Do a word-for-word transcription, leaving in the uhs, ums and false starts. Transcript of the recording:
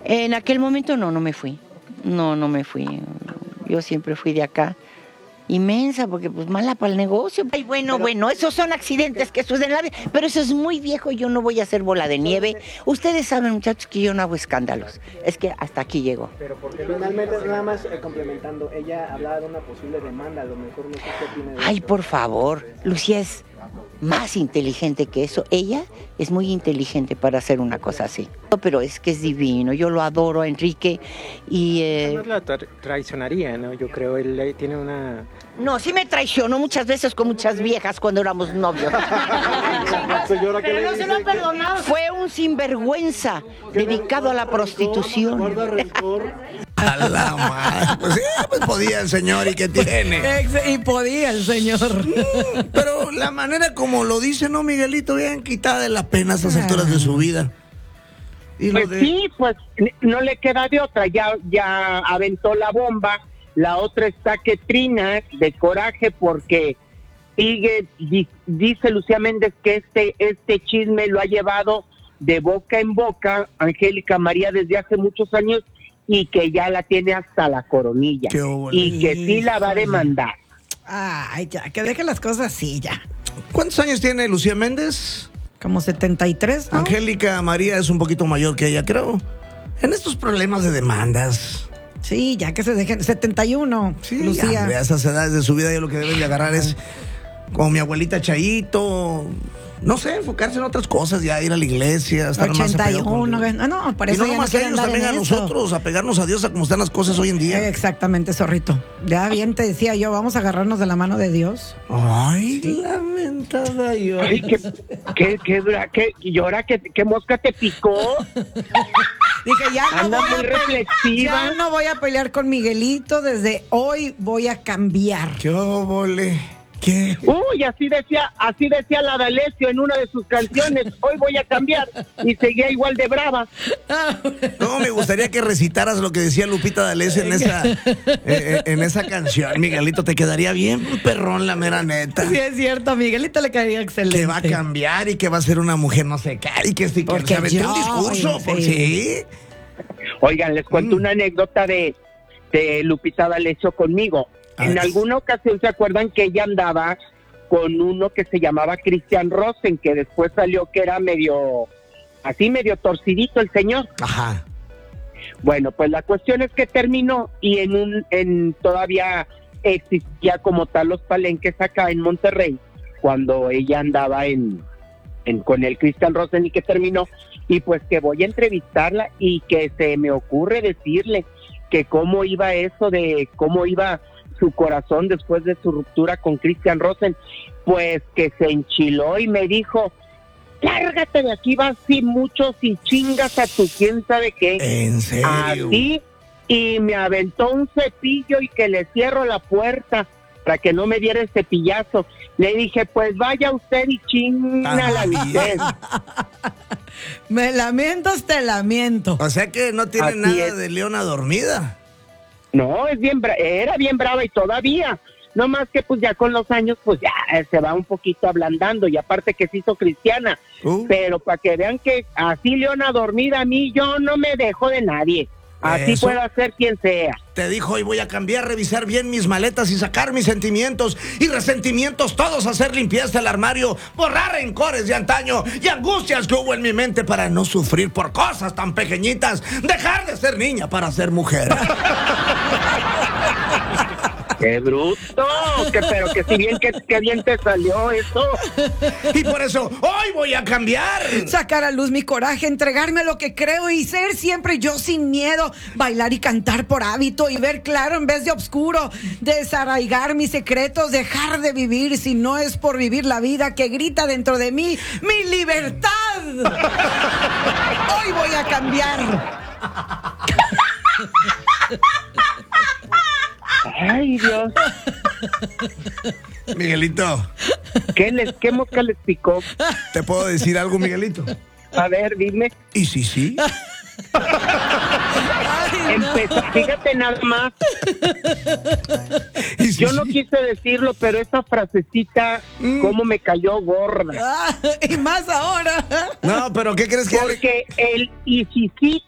En aquel momento no, no me fui. No, no me fui. Yo siempre fui de acá. Inmensa, porque pues mala para el negocio. Ay, bueno, pero, bueno, esos son accidentes que suceden en la vida, pero eso es muy viejo, yo no voy a hacer bola de nieve. Ustedes saben, muchachos, que yo no hago escándalos. Es que hasta aquí llego. Pero porque finalmente, nada más eh, complementando, ella hablaba de una posible demanda, a lo mejor no sé qué opina de Ay, esto. por favor, Lucía es más inteligente que eso. Ella es muy inteligente para hacer una cosa así. Pero es que es divino, yo lo adoro a Enrique y... Eh... Además la tra- traicionaría, ¿no? Yo creo, él eh, tiene una... No, sí me traicionó muchas veces con muchas viejas cuando éramos novios. Señora, ¿qué Pero le no se lo ha perdonado. Fue un sinvergüenza dedicado a la prostitución. Guarda rencor. A la madre. Pues sí, pues podía el señor, ¿y qué tiene? Ex- y podía el señor. Mm, Pero la manera como lo dice, ¿no, Miguelito? Bien quitada de la pena a estas alturas de su vida. Y lo Pues de- sí, pues n- no le queda de otra, ya, ya aventó la bomba. La otra está que trina de coraje porque sigue, di- dice Lucía Méndez que este, este chisme lo ha llevado de boca en boca Angélica María desde hace muchos años y que ya la tiene hasta la coronilla Qué ole. y que sí la va a demandar. Ay, ya, que deje las cosas así, ya. ¿Cuántos años tiene Lucía Méndez? Como setenta y tres, ¿no? Angélica María es un poquito mayor que ella, creo. En estos problemas de demandas. Sí, ya que se dejen. setenta y uno, Sí, Lucía. hombre, a esas edades de su vida ya lo que deben de agarrar es como mi abuelita Chayito, no sé, enfocarse en otras cosas, ya ir a la iglesia, estar más ochenta y apegado con uno, Dios. no, no, por Y eso no ya nomás no a quiere ellos, andar también a en eso. nosotros, apegarnos a Dios a cómo están las cosas hoy en día. Eh, Exactamente, zorrito. Ya bien te decía yo, vamos a agarrarnos de la mano de Dios. Ay, lamentada yo. Ay, ¿qué, qué, qué, dura- qué- y ahora qué, qué mosca te picó? Dije, ya no, Anda voy a muy pe- reflexiva. ya no voy a pelear con Miguelito, desde hoy voy a cambiar. ¿Qué óvole? ¿Qué? Uy, así decía, así decía la D'Alessio en una de sus canciones, hoy voy a cambiar, y seguía igual de brava. No, me gustaría que recitaras lo que decía Lupita D'Alessio en esa, eh, eh, en esa canción. Miguelito, te quedaría bien perrón, la mera neta. Sí, es cierto, a Miguelito le caería excelente. Que va a cambiar y que va a ser una mujer no sé qué y que este que Porque se aventó yo, un discurso, sí. por sí. Oigan, les cuento Mm. una anécdota de, de Lupita D'Alessio conmigo. A En ver. alguna ocasión, ¿se acuerdan que ella andaba con uno que se llamaba Christian Rosen, que después salió que era medio, así medio torcidito el señor? Ajá. Bueno, pues la cuestión es que terminó y en un, en todavía existía como tal los palenques acá en Monterrey, cuando ella andaba en, en con el Christian Rosen y que terminó, y pues que voy a entrevistarla y que se me ocurre decirle que cómo iba eso de cómo iba su corazón después de su ruptura con Christian Rosen, pues que se enchiló y me dijo, lárgate de aquí, vas sin muchos y chingas a tu quién sabe qué. ¿En serio? Así, y me aventó un cepillo y que le cierro la puerta para que no me diera el cepillazo. Le dije, pues vaya usted y chinga la usted. Me lamentas, te lamento. O sea que no tiene Así nada es. de leona dormida. No, es bien, bra- era bien brava y todavía. No más que pues ya con los años pues ya eh, se va un poquito ablandando y aparte que se hizo cristiana. Uh. Pero para que vean que así leona dormida a mí yo no me dejo de nadie. Así Eso. pueda ser quien sea. Te dijo, hoy voy a cambiar, revisar bien mis maletas y sacar mis sentimientos y resentimientos, todos, hacer limpieza del armario, borrar rencores de antaño y angustias que hubo en mi mente para no sufrir por cosas tan pequeñitas, dejar de ser niña para ser mujer. ¡Qué bruto! Que, pero que si bien que, que bien te salió eso. Y por eso, hoy voy a cambiar. Sacar a luz mi coraje, entregarme a lo que creo y ser siempre yo sin miedo, bailar y cantar por hábito y ver claro en vez de oscuro, desarraigar mis secretos, dejar de vivir si no es por vivir la vida que grita dentro de mí, mi libertad. Hoy voy a cambiar. Ay, Dios. Miguelito, ¿Qué, les, qué mosca les picó? ¿te puedo decir algo, Miguelito? A ver, dime. ¿Y sí, sí? Empezó, fíjate nada más. ¿Y sí, Yo no sí? quise decirlo, pero esa frasecita, cómo me cayó gorda. Ah, y más ahora. No, pero ¿qué crees que...? Porque el y si sí